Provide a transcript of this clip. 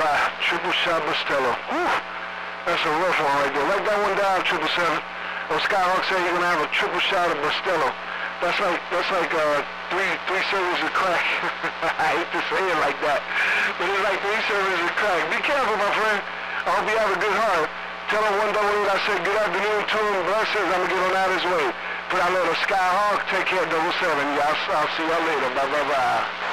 bye. Triple shot Bustelo. Whew. That's a rough one right there. Write that one down, 777. Oh, Skyhawk said you're gonna have a triple shot of Bustelo. That's like three servers of crack. I hate to say it like that, but it's like 3 servers of crack. Be careful, my friend. I hope you have a good heart. Tell him 188 I said good afternoon to him. Blessings. I'm gonna get on out his way. Put out little Skyhawk. Take care, 77. Yeah, I'll see y'all later. Bye.